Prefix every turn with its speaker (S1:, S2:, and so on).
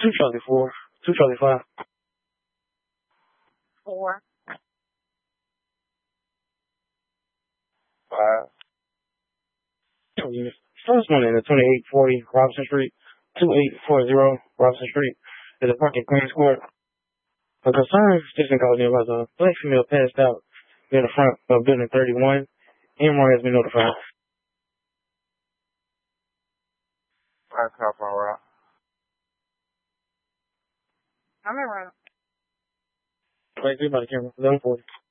S1: 2 Charlie 4, 2 Charlie 5.
S2: 4.
S1: 5. Units. First one in the 2840 Robinson Street, 2840 Robinson Street. Is a parking Queens Court. A concerned citizen called me about a black female passed out near the front of building 31. MR has been notified.
S3: 5 cop on route.
S2: I'm around.
S1: Right there by the camera. 1140.